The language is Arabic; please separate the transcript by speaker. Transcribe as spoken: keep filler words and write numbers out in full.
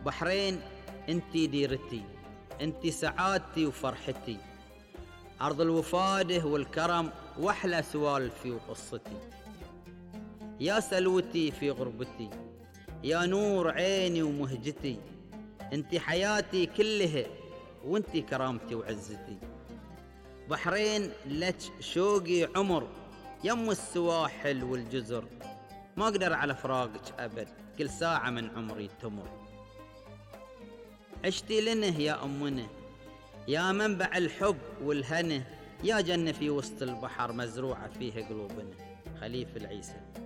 Speaker 1: بحرين انتي ديرتي، انتي سعادتي وفرحتي، أرض الوفاده والكرم وأحلى سوالفي وقصتي. يا سلوتي في غربتي، يا نور عيني ومهجتي، انتي حياتي كلها وانتي كرامتي وعزتي. بحرين لك شوقي عمر، يم السواحل والجزر، ما أقدر على فراقك أبد، كل ساعة من عمري تمر. عشتي لنا يا أمنا، يا منبع الحب والهنا، يا جنة في وسط البحر مزروعة فيها قلوبنا. خليفة العيسى.